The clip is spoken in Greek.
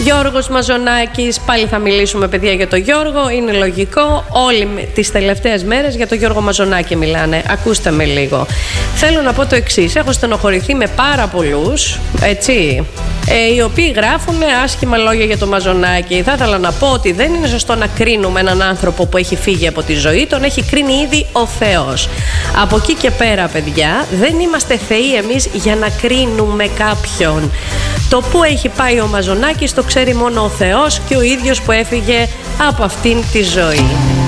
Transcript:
Γιώργος Μαζονάκης, πάλι θα μιλήσουμε παιδιά για το Γιώργο, είναι λογικό, όλοι τις τελευταίες μέρες για το Γιώργο Μαζονάκη μιλάνε, ακούστε με λίγο. Θέλω να πω το εξής, έχω στενοχωρηθεί με πάρα πολλούς, έτσι, οι οποίοι γράφουν άσχημα λόγια για το Μαζονάκη. Θα ήθελα να πω ότι δεν είναι σωστό να κρίνουμε έναν άνθρωπο που έχει φύγει από τη ζωή, τον έχει κρίνει ήδη ο Θεός. Από εκεί και πέρα παιδιά, δεν είμαστε θεοί εμείς για να κρίνουμε κάποιον. Το που έχει πάει ο Μαζονάκης το ξέρει μόνο ο Θεός και ο ίδιος που έφυγε από αυτήν τη ζωή.